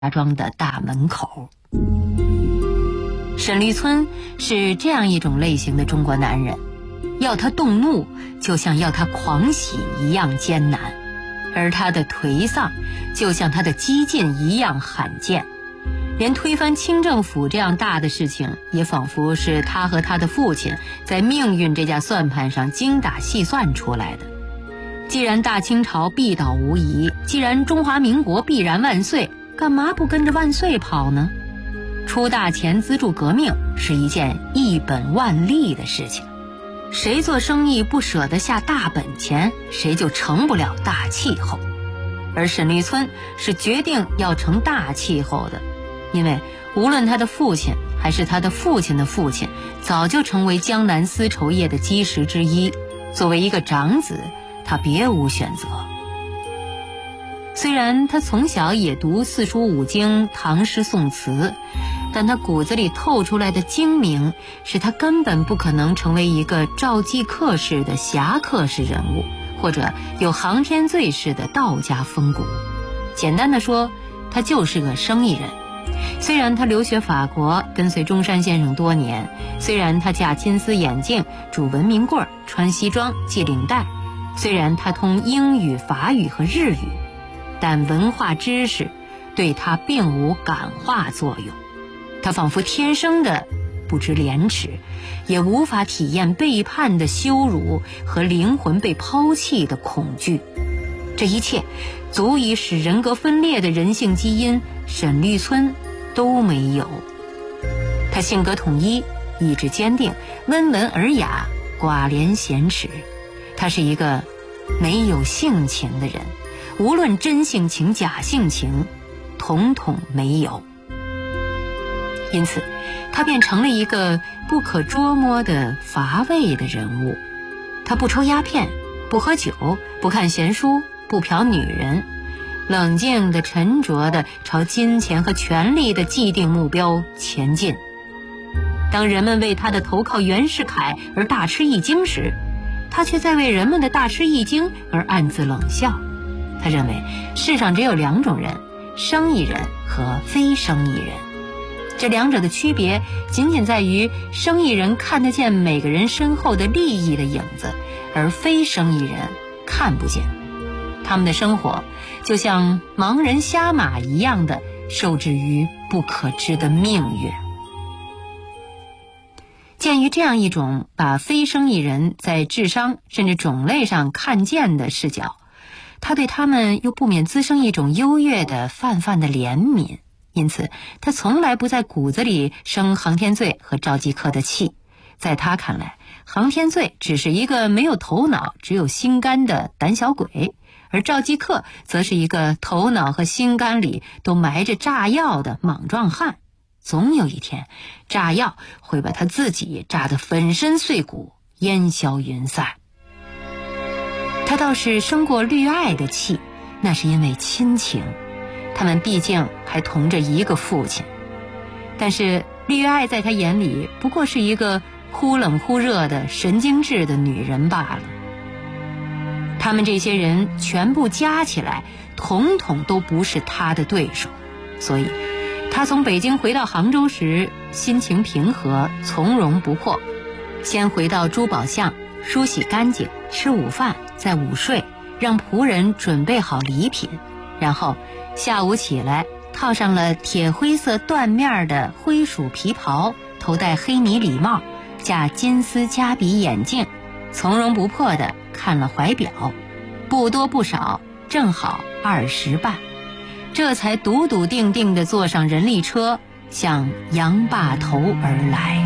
庄的大门口。沈立村是这样一种类型的中国男人，要他动怒就像要他狂喜一样艰难，而他的颓丧就像他的激进一样罕见。连推翻清政府这样大的事情，也仿佛是他和他的父亲在命运这家算盘上精打细算出来的。既然大清朝必倒无疑，既然中华民国必然万岁，干嘛不跟着万岁跑呢？出大钱资助革命是一件一本万利的事情，谁做生意不舍得下大本钱，谁就成不了大气候。而沈立村是决定要成大气候的，因为无论他的父亲还是他的父亲的父亲，早就成为江南丝绸业的基石之一。作为一个长子，他别无选择。虽然他从小也读四书五经、唐诗宋词，但他骨子里透出来的精明，使他根本不可能成为一个赵继克式的侠客式人物，或者有航天罪式的道家风骨。简单的说，他就是个生意人。虽然他留学法国，跟随中山先生多年，虽然他架金丝眼镜、拄文明棍、穿西装、系领带，虽然他通英语、法语和日语，但文化知识对他并无感化作用。他仿佛天生的不知廉耻，也无法体验背叛的羞辱和灵魂被抛弃的恐惧。这一切足以使人格分裂的人性基因，沈立村都没有。他性格统一，意志坚定，温文尔雅，寡廉鲜耻。他是一个没有性情的人，无论真性情假性情，统统没有。因此他便成了一个不可捉摸的乏味的人物。他不抽鸦片，不喝酒，不看闲书，不嫖女人，冷静地沉着地朝金钱和权力的既定目标前进。当人们为他的投靠袁世凯而大吃一惊时，他却在为人们的大吃一惊而暗自冷笑。他认为世上只有两种人，生意人和非生意人。这两者的区别仅仅在于，生意人看得见每个人身后的利益的影子，而非生意人看不见。他们的生活就像盲人瞎马一样的受制于不可知的命运。鉴于这样一种把非生意人在智商甚至种类上看见的视角，他对他们又不免滋生一种优越的泛泛的怜悯。因此他从来不在骨子里生航天罪和赵继克的气。在他看来，航天罪只是一个没有头脑只有心肝的胆小鬼，而赵继克则是一个头脑和心肝里都埋着炸药的莽撞汉。总有一天，炸药会把他自己炸得粉身碎骨，烟消云散。他倒是生过绿爱的气，那是因为亲情，他们毕竟还同着一个父亲。但是绿爱在他眼里不过是一个忽冷忽热的神经质的女人罢了。他们这些人全部加起来，统统都不是他的对手。所以他从北京回到杭州时，心情平和，从容不迫。先回到珠宝巷，梳洗干净，吃午饭，再午睡，让仆人准备好礼品，然后下午起来，套上了铁灰色缎面的灰鼠皮袍，头戴黑呢礼帽，架金丝夹鼻眼镜，从容不迫地看了怀表，不多不少，正好2时半，这才笃笃定定地坐上人力车，向杨坝头而来。